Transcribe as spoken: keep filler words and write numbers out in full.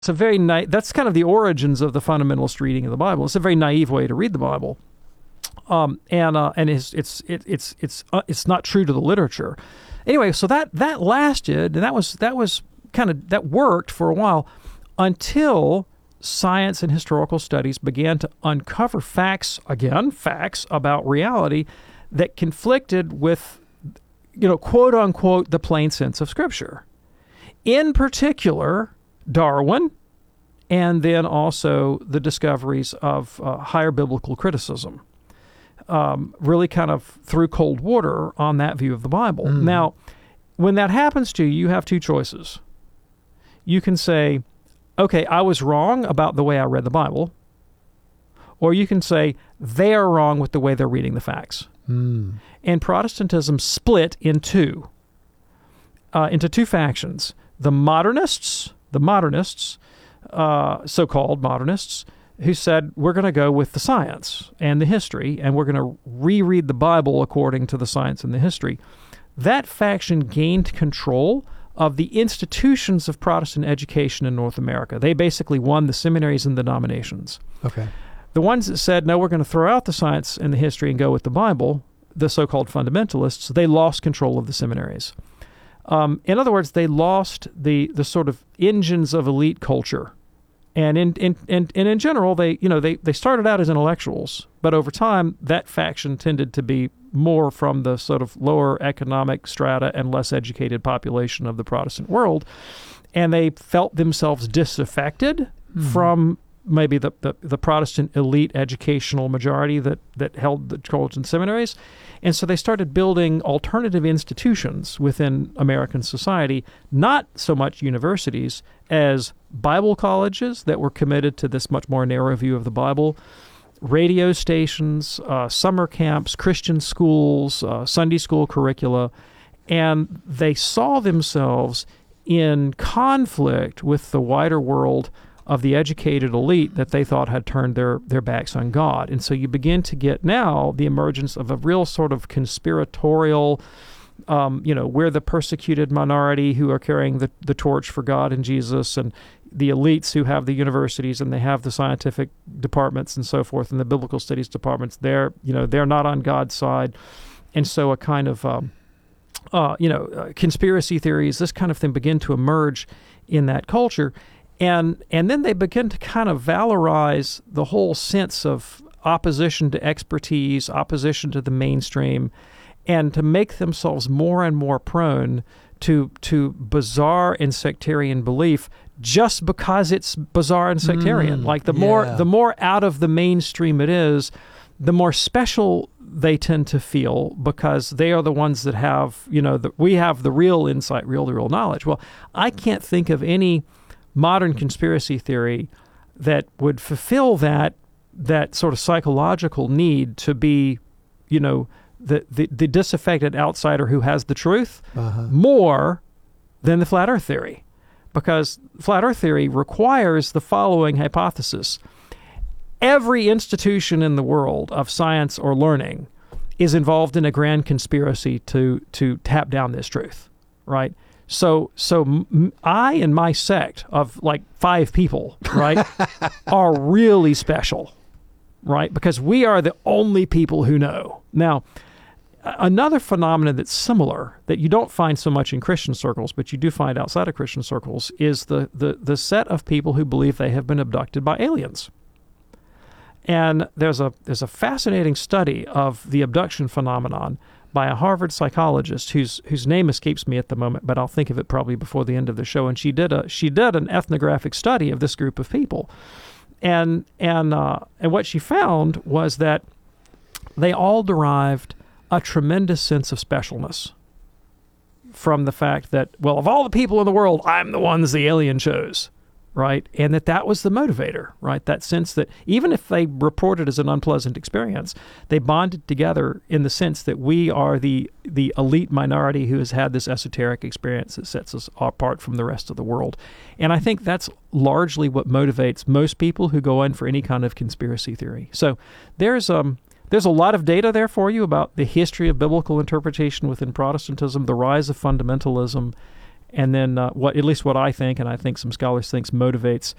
It's a very na- that's kind of the origins of the fundamentalist reading of the Bible. It's a very naive way to read the Bible, um, and uh, and it's it's it, it's it's uh, it's not true to the literature. Anyway, so that that lasted, and that was that was kind of that worked for a while until science and historical studies began to uncover facts again, facts about reality that conflicted with, you know, quote unquote, the plain sense of Scripture. In particular, Darwin, and then also the discoveries of uh, higher biblical criticism, um, really kind of threw cold water on that view of the Bible. Mm. Now, when that happens to you, you have two choices. You can say, okay, I was wrong about the way I read the Bible, or you can say, they are wrong with the way they're reading the facts. Mm. And Protestantism split in two, uh, into two factions. The modernists, the modernists, uh, so-called modernists, who said, we're going to go with the science and the history, and we're going to reread the Bible according to the science and the history. That faction gained control of the institutions of Protestant education in North America. They basically won the seminaries and the denominations. Okay. The ones that said, no, we're going to throw out the science and the history and go with the Bible, the so-called fundamentalists, they lost control of the seminaries. Um, in other words, they lost the the sort of engines of elite culture. And in, in, in, and in general, they you know they, they started out as intellectuals, but over time, that faction tended to be more from the sort of lower economic strata and less educated population of the Protestant world. And they felt themselves disaffected mm-hmm. from maybe the, the, the Protestant elite educational majority that, that held the colleges and seminaries. And so they started building alternative institutions within American society, not so much universities as Bible colleges that were committed to this much more narrow view of the Bible, radio stations, uh, summer camps, Christian schools, uh, Sunday school curricula, and they saw themselves in conflict with the wider world of the educated elite that they thought had turned their, their backs on God. And so you begin to get now the emergence of a real sort of conspiratorial, um, you know, we're the persecuted minority who are carrying the, the torch for God and Jesus, and the elites who have the universities and they have the scientific departments and so forth and the biblical studies departments. They're, you know, they're not on God's side. And so a kind of, um, uh, you know, uh, conspiracy theories, this kind of thing begin to emerge in that culture. And and then they begin to kind of valorize the whole sense of opposition to expertise, opposition to the mainstream, and to make themselves more and more prone to to bizarre and sectarian belief just because it's bizarre and sectarian. Mm, like the more yeah. the more out of the mainstream it is, the more special they tend to feel because they are the ones that have, you know, the, we have the real insight, real the real knowledge. Well, I can't think of any modern conspiracy theory that would fulfill that that sort of psychological need to be, you know, the the, the disaffected outsider who has the truth uh-huh. more than the flat earth theory. Because flat earth theory requires the following hypothesis. Every institution in the world of science or learning is involved in a grand conspiracy to to tap down this truth, right? So so m- I and my sect of like five people, right, are really special, right? Because we are the only people who know. Now, another phenomenon that's similar that you don't find so much in Christian circles, but you do find outside of Christian circles, is the the, the set of people who believe they have been abducted by aliens. And there's a there's a fascinating study of the abduction phenomenon by a Harvard psychologist whose whose name escapes me at the moment, but I'll think of it probably before the end of the show. And she did a she did an ethnographic study of this group of people, and and uh, and what she found was that they all derived a tremendous sense of specialness from the fact that, well, of all the people in the world, I'm the ones the alien chose, right? And that that was the motivator, right? That sense that even if they reported as an unpleasant experience, they bonded together in the sense that we are the the elite minority who has had this esoteric experience that sets us apart from the rest of the world. And I think that's largely what motivates most people who go in for any kind of conspiracy theory. So there's um there's a lot of data there for you about the history of biblical interpretation within Protestantism, the rise of fundamentalism, And then uh, what, at least what I think, and I think some scholars think, motivates